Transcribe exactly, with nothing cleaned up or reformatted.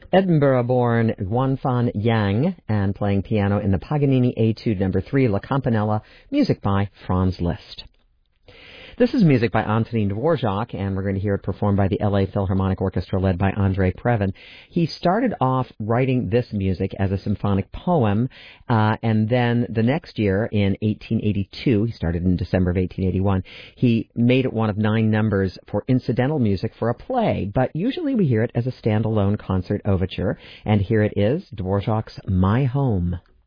Edinburgh-born Yuanfan Yang, and playing piano in the Paganini Etude Number three, La Campanella, music by Franz Liszt. This is music by Antonin Dvorak, and we're going to hear it performed by the L A Philharmonic Orchestra led by Andrei Previn. He started off writing this music as a symphonic poem, uh, and then the next year, in eighteen eighty-two, he started in December of eighteen eighty-one, he made it one of nine numbers for incidental music for a play, but usually we hear it as a standalone concert overture, and here it is, Dvorak's My Home.